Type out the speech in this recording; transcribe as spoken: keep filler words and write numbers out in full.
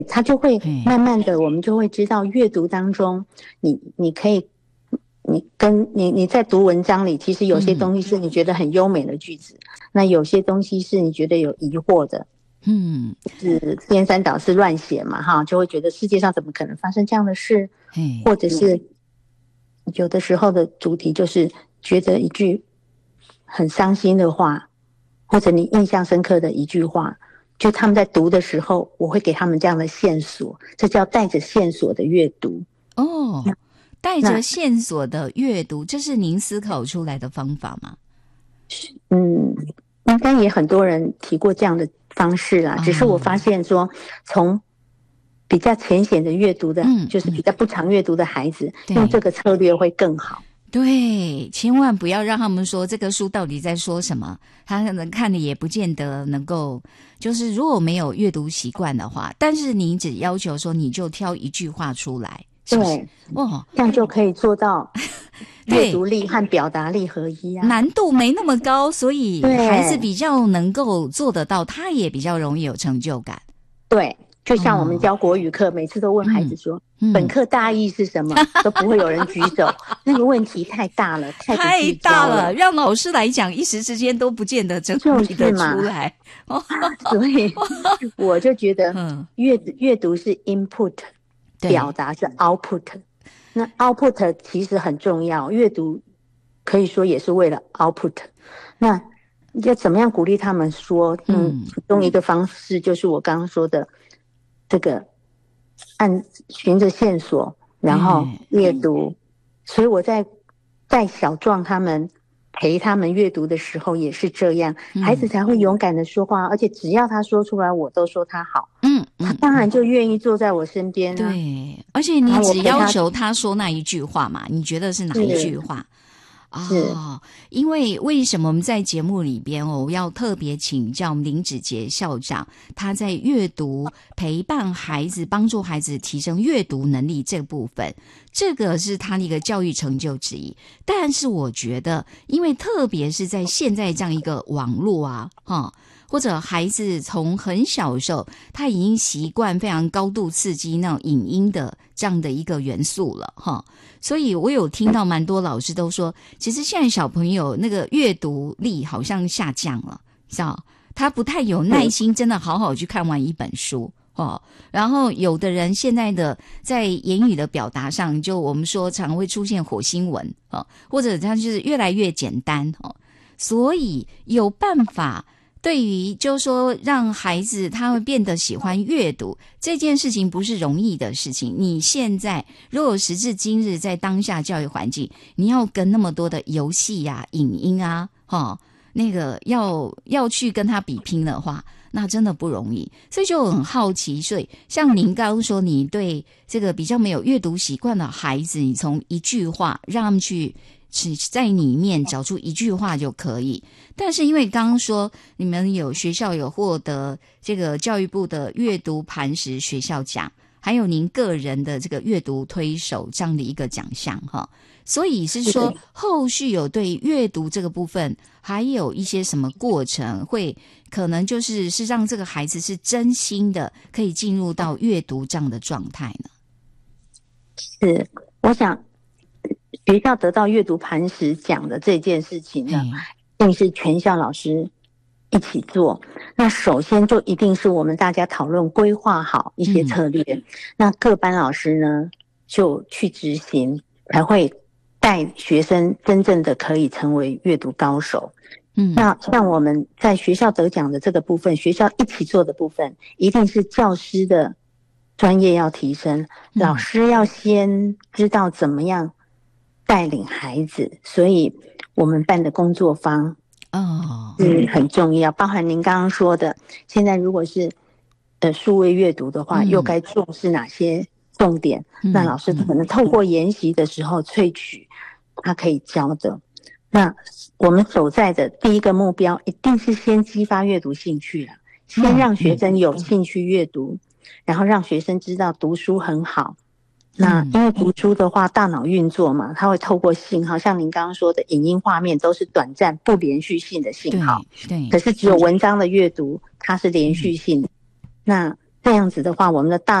他就会慢慢的，我们就会知道阅读当中，你你可以，你跟你你在读文章里，其实有些东西是你觉得很优美的句子，嗯、那有些东西是你觉得有疑惑的， 嗯， 是颠三倒四乱写嘛，哈，就会觉得世界上怎么可能发生这样的事，或者是有的时候的主题就是觉得一句很伤心的话，或者你印象深刻的一句话。就他们在读的时候，我会给他们这样的线索，这叫带着线索的阅读。 哦，带着线索的阅读，这是您思考出来的方法吗？ 嗯，应该也很多人提过这样的方式啦，哦、只是我发现说，从比较浅显的阅读的，嗯、就是比较不常阅读的孩子，嗯、用这个策略会更好。 对，千万不要让他们说这个书到底在说什么，他可能看的也不见得能够，就是如果没有阅读习惯的话，但是你只要求说你就挑一句话出来，是不是？ 对，哦，这样就可以做到阅读力和表达力合一啊， 难度没那么高，所以孩子比较能够做得到，他也比较容易有成就感。 对。就像我们教国语课，哦、每次都问孩子说、嗯嗯、本课大意是什么，都不会有人举手。那个问题太大了，太不聚焦了， 太大了，让老师来讲一时之间都不见得整理得出来。 所以我就觉得阅阅读是 input， 表达是 output。那 output 其实很重要，阅读可以说也是为了 output。那要怎么样鼓励他们说？嗯，其中一个方式就是我刚刚说的。这个按循着线索，然后阅读。嗯、所以我在带小壮他们陪他们阅读的时候也是这样，嗯、孩子才会勇敢的说话，而且只要他说出来，我都说他好。嗯，他当然就愿意坐在我身边、啊。 对，而且你只要求他说那一句话嘛，你觉得是哪一句话？哦，因为为什么我们在节目里边哦，我要特别请教林子杰校长，他在阅读陪伴孩子、帮助孩子提升阅读能力这部分，这个是他的一个教育成就之一。但是我觉得，因为特别是在现在这样一个网络啊，哈。或者孩子从很小的时候，他已经习惯非常高度刺激那种影音的这样的一个元素了哈，所以我有听到蛮多老师都说，其实现在小朋友那个阅读力好像下降了，知道？他不太有耐心，真的好好去看完一本书哦。然后有的人现在的在言语的表达上，就我们说常会出现火星文哦，或者他就是越来越简单哦，所以有办法。对于就是说让孩子他会变得喜欢阅读这件事情不是容易的事情，你现在如果时至今日在当下教育环境，你要跟那么多的游戏啊影音啊齁那个要要去跟他比拼的话，那真的不容易。所以就很好奇，所以像您刚刚说你对这个比较没有阅读习惯的孩子，你从一句话让他们去只在里面找出一句话就可以，但是因为刚刚说你们有学校有获得这个教育部的阅读磐石学校奖，还有您个人的这个阅读推手这样的一个奖项哈，所以是说后续有对阅读这个部分还有一些什么过程，会可能就是是让这个孩子是真心的可以进入到阅读这样的状态呢？ 是，我想学校得到阅读磐石奖的这件事情呢，一定是全校老师一起做。那首先就一定是我们大家讨论规划好一些策略，嗯、那各班老师呢就去执行，才会带学生真正的可以成为阅读高手。嗯，那像我们在学校得奖的这个部分，学校一起做的部分，一定是教师的专业要提升，老师要先知道怎么样带领孩子，所以我们办的工作坊哦是很重要，包含您刚刚说的，现在如果是呃数位阅读的话，嗯、又该重视哪些重点？嗯、那老师可能透过研习的时候萃取他可以教的。那我们所在的第一个目标，一定是先激发阅读兴趣了，先让学生有兴趣阅读，然后让学生知道读书很好。那因为读书的话，大脑运作嘛，它会透过信号，像您刚刚说的影音画面都是短暂不连续性的信号，对，对。可是只有文章的阅读，它是连续性的。嗯、那这样子的话，我们的大